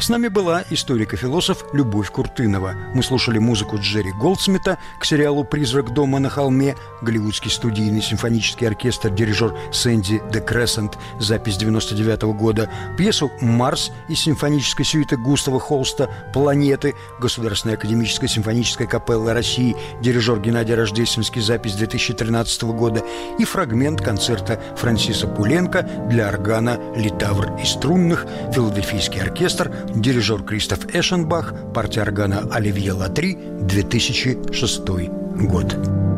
С нами была историк-философ Любовь Куртынова. Мы слушали музыку Джерри Голдсмита к сериалу «Призрак дома на холме», голливудский студийный симфонический оркестр, дирижер Сэнди де Крессент, запись 99 года, пьесу «Марс» из симфонической сюиты Густава Холста «Планеты», Государственная академическая симфоническая капелла России, дирижер Геннадий Рождественский, запись 2013 года, и фрагмент концерта Франсиса Пуленко для органа, литавр и струнных, Филадельфийский оркестр, дирижер Кристоф Эшенбах, партия органа Оливье Латри, 2006 год.